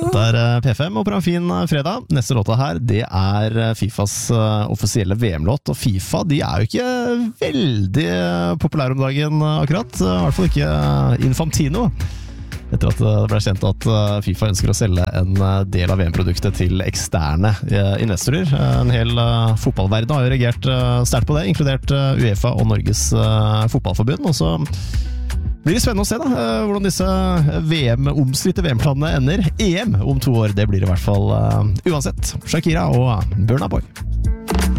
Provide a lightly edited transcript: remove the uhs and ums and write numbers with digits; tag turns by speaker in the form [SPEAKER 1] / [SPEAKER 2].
[SPEAKER 1] Det P5 og på en fin fredag. Neste låta her, det FIFAs offisielle VM-låt. Og FIFA, de jo ikke veldig populære om dagen akkurat. I hvert fall ikke Infantino. Etter at det ble kjent at FIFA ønsker å selge en del av VM-produktet til eksterne investorer. En hel fotballverden har jo reagert sterkt på det, inkludert UEFA og Norges fotballforbund. Og så blir det spennende å se da, hvordan disse omstridte VM-planene ender. EM om 2 år, det blir i hvert fall uansett. Shakira og Burna Boy.